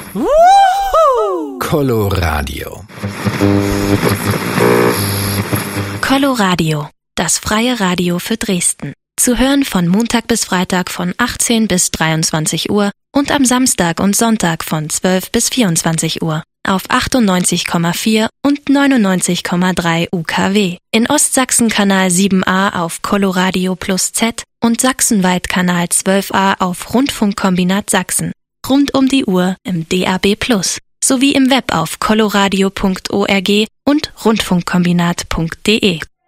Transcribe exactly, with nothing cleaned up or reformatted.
Coloradio. Coloradio, das freie Radio für Dresden. Zu hören von Montag bis Freitag von achtzehn bis dreiundzwanzig Uhr und am Samstag und Sonntag von zwölf bis vierundzwanzig Uhr auf achtundneunzig Komma vier und neunundneunzig Komma drei U K W. In Ostsachsen Kanal sieben a auf Coloradio Plus Z und sachsenweit Kanal zwölf a auf Rundfunkkombinat Sachsen. Rund um die Uhr im D A B Plus, sowie im Web auf coloradio punkt org und rundfunkkombinat punkt de.